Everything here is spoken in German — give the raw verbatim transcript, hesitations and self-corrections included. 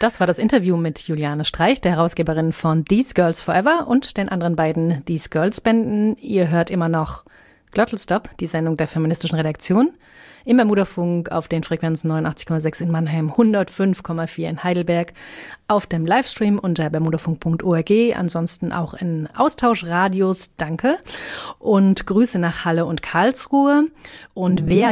Das war das Interview mit Juliane Streich, der Herausgeberin von These Girls Forever und den anderen beiden These Girls Bänden. Ihr hört immer noch Glottelstop, die Sendung der feministischen Redaktion, im Bermudafunk auf den Frequenzen neunundachtzig Komma sechs in Mannheim, hundertfünf Komma vier in Heidelberg, auf dem Livestream unter bermudafunk punkt org, ansonsten auch in Austauschradios, danke, und Grüße nach Halle und Karlsruhe. Und wer